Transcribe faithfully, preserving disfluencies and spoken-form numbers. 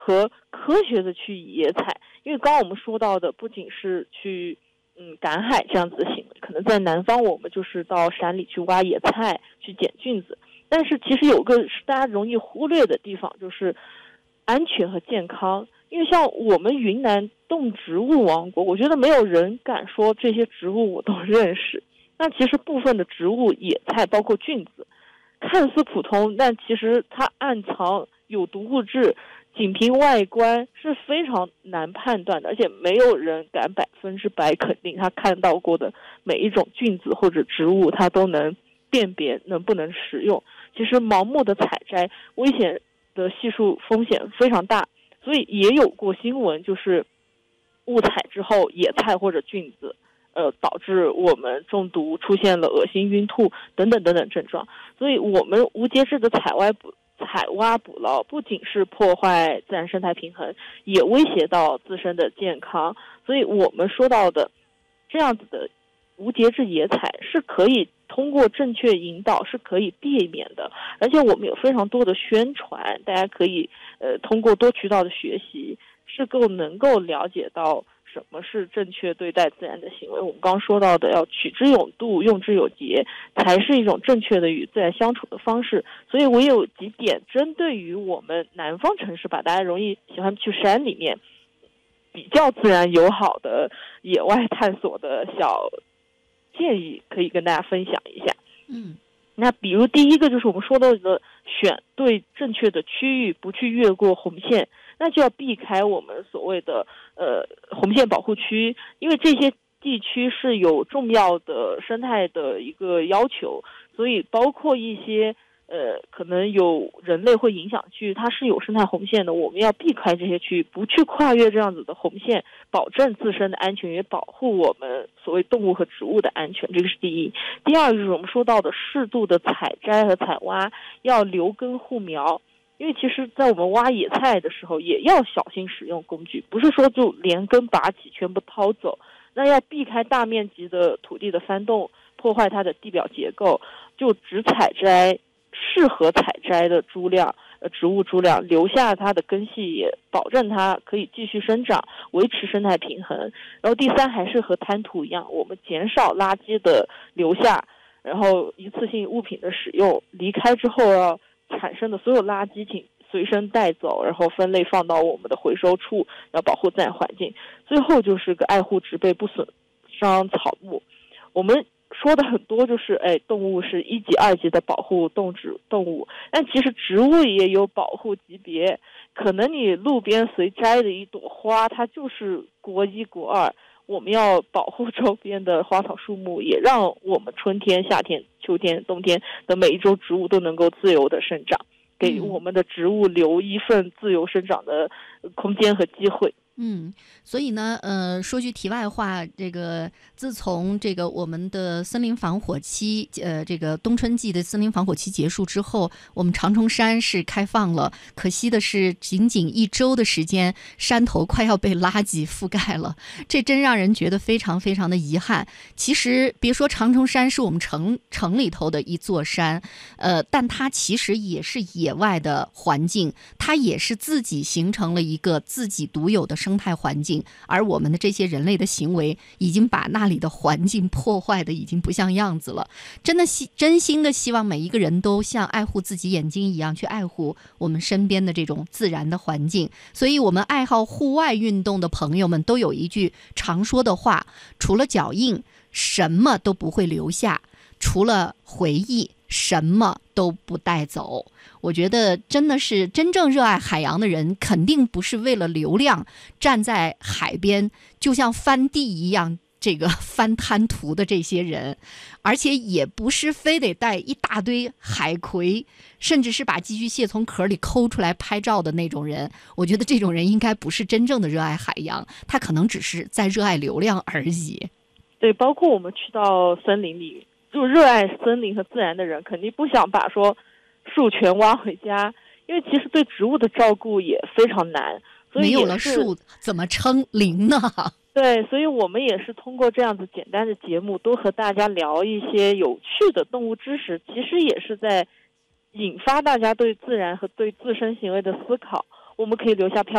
和科学的去野采。因为刚刚我们说到的不仅是去嗯赶海这样子的行为，可能在南方我们就是到山里去挖野菜去捡菌子，但是其实有个是大家容易忽略的地方，就是安全和健康。因为像我们云南动植物王国，我觉得没有人敢说这些植物我都认识。那其实部分的植物野菜包括菌子看似普通，但其实它暗藏有毒物质，仅凭外观是非常难判断的，而且没有人敢百分之百肯定他看到过的每一种菌子或者植物他都能辨别能不能食用。其实盲目的采摘危险的系数风险非常大，所以也有过新闻，就是误采之后野菜或者菌子呃，导致我们中毒，出现了恶心、晕吐等等等等症状。所以我们无节制的采挖捕采挖捕捞，不仅是破坏自然生态平衡，也威胁到自身的健康。所以我们说到的这样子的无节制野采是可以通过正确引导是可以避免的，而且我们有非常多的宣传，大家可以呃通过多渠道的学习，是够能够了解到什么是正确对待自然的行为。我们刚刚说到的要取之有度，用之有节，才是一种正确的与自然相处的方式。所以我有几点针对于我们南方城市吧，大家容易喜欢去山里面比较自然友好的野外探索的小建议，可以跟大家分享一下。 嗯， 那比如第一个就是我们说到的选对正确的区域，不去越过红线，那就要避开我们所谓的呃红线保护区，因为这些地区是有重要的生态的一个要求，所以包括一些呃可能有人类会影响区域，它是有生态红线的，我们要避开这些区域，不去跨越这样子的红线，保证自身的安全，也保护我们所谓动物和植物的安全，这个是第一。第二就是我们说到的适度的采摘和采挖，要留根护苗。因为其实在我们挖野菜的时候也要小心使用工具，不是说就连根拔起全部掏走，那要避开大面积的土地的翻动，破坏它的地表结构，就只采摘适合采摘的株量呃植物株量，留下它的根系，也保证它可以继续生长，维持生态平衡。然后第三还是和滩涂一样，我们减少垃圾的留下，然后一次性物品的使用，离开之后要产生的所有垃圾请随身带走，然后分类放到我们的回收处，要保护自然环境。最后就是个爱护植被，不损伤草木。我们说的很多就是哎，动物是一级二级的保护动植动物，但其实植物也有保护级别，可能你路边随摘的一朵花，它就是国一国二。我们要保护周边的花草树木，也让我们春天、夏天、秋天、冬天的每一株植物都能够自由的生长，给我们的植物留一份自由生长的空间和机会。 嗯，所以呢，呃，说句题外话，这个自从这个我们的森林防火期，呃，这个冬春季的森林防火期结束之后，我们长虫山是开放了。可惜的是，仅仅一周的时间，山头快要被垃圾覆盖了，这真让人觉得非常非常的遗憾。其实，别说长虫山是我们城城里头的一座山，呃，但它其实也是野外的环境，它也是自己形成了一个自己独有的生态环境，而我们的这些人类的行为已经把那里的环境破坏的已经不像样子了。真的希真心的希望每一个人都像爱护自己眼睛一样去爱护我们身边的这种自然的环境。所以我们爱好户外运动的朋友们都有一句常说的话，除了脚印什么都不会留下，除了回忆什么都不带走。我觉得真的是真正热爱海洋的人，肯定不是为了流量站在海边就像翻地一样这个翻滩涂的这些人，而且也不是非得带一大堆海葵，甚至是把寄居蟹从壳里抠出来拍照的那种人。我觉得这种人应该不是真正的热爱海洋，他可能只是在热爱流量而已。 对，包括我们去到森林里，就热爱森林和自然的人肯定不想把说树全挖回家，因为其实对植物的照顾也非常难，所以没有了树怎么称林呢？ 对，所以我们也是通过这样子简单的节目，多和大家聊一些有趣的动物知识，其实也是在引发大家对自然和对自身行为的思考。我们可以留下漂